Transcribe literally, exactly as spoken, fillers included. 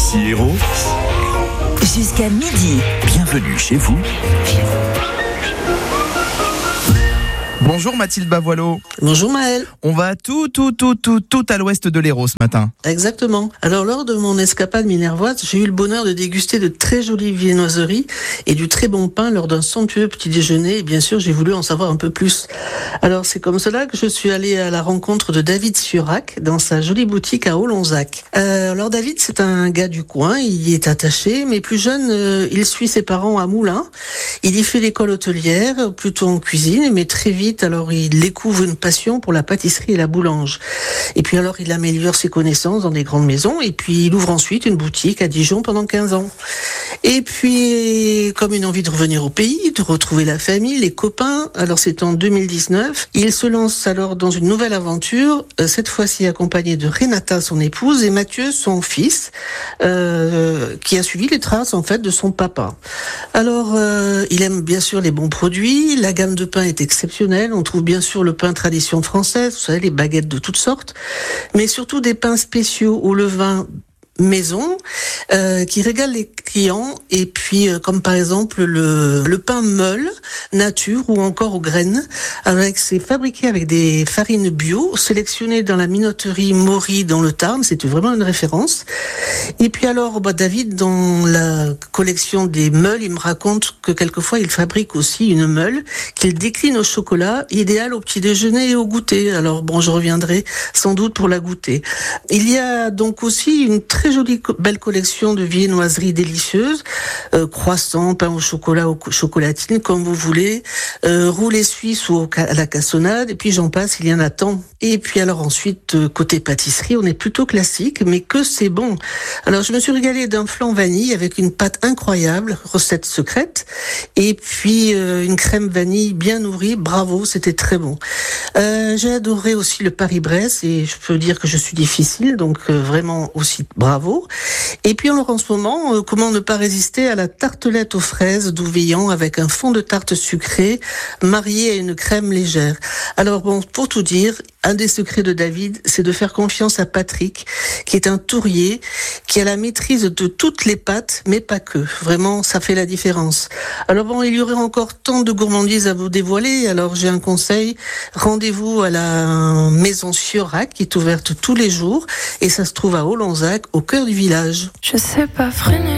Ici Héros. Jusqu'à midi. Bienvenue chez vous. Bonjour Mathilde Bavoileau. Bonjour Maëlle. On va tout, tout, tout, tout, tout à l'ouest de l'Hérault ce matin. Exactement. Alors lors de mon escapade minervoise, j'ai eu le bonheur de déguster de très jolies viennoiseries et du très bon pain lors d'un somptueux petit déjeuner. Et bien sûr, j'ai voulu en savoir un peu plus. Alors c'est comme cela que je suis allée à la rencontre de David Siurac dans sa jolie boutique à Olonzac. Euh, alors David, c'est un gars du coin, il y est attaché, mais plus jeune, euh, il suit ses parents à Moulins. Il y fait l'école hôtelière, plutôt en cuisine, mais très vite, alors il découvre une passion pour la pâtisserie et la boulange. Et puis alors il améliore ses connaissances dans des grandes maisons et puis il ouvre ensuite une boutique à Dijon pendant quinze ans. Et puis comme une envie de revenir au pays, de retrouver la famille, les copains, alors c'est en deux mille dix-neuf, il se lance alors dans une nouvelle aventure, cette fois-ci accompagné de Renata, son épouse, et Mathieu, son fils, euh, qui a suivi les traces en fait de son papa. Alors euh, il aime bien sûr les bons produits, la gamme de pain est exceptionnelle. On trouve bien sûr le pain tradition française, vous savez, les baguettes de toutes sortes, mais surtout des pains spéciaux au levain maison euh, qui régale les clients, et puis euh, comme par exemple le, le pain meule nature ou encore aux graines, avec c'est fabriqué avec des farines bio sélectionnées dans la minoterie Maury dans le Tarn. C'est vraiment une référence. Et puis alors bah, David, dans la collection des meules, il me raconte que quelquefois il fabrique aussi une meule qu'il décline au chocolat, idéal au petit déjeuner et au goûter. Alors bon, je reviendrai sans doute pour la goûter. Il y a donc aussi une très jolie belle collection de viennoiseries délicieuses, euh, croissants, pain au chocolat ou chocolatine, comme vous voulez, euh, roulés suisses ou au ca- à la cassonade, et puis j'en passe, il y en a tant. Et puis alors ensuite, euh, côté pâtisserie, on est plutôt classique, mais que c'est bon. Alors je me suis régalée d'un flan vanille avec une pâte incroyable, recette secrète, et puis euh, une crème vanille bien nourrie, bravo, c'était très bon. Euh, j'ai adoré aussi le Paris-Brest, et je peux dire que je suis difficile, donc euh, vraiment aussi bravo. Et puis alors en ce moment, euh, comment ne pas résister à la tartelette aux fraises d'Ouveillan avec un fond de tarte sucré marié à une crème légère. Alors bon, pour tout dire, un des secrets de David, c'est de faire confiance à Patrick, qui est un tourier, qui a la maîtrise de toutes les pâtes, mais pas que. Vraiment, ça fait la différence. Alors bon, il y aurait encore tant de gourmandises à vous dévoiler, alors j'ai un conseil, rendez-vous à la maison Siurac, qui est ouverte tous les jours, et ça se trouve à Olonzac, au cœur du village. Je sais pas freiner.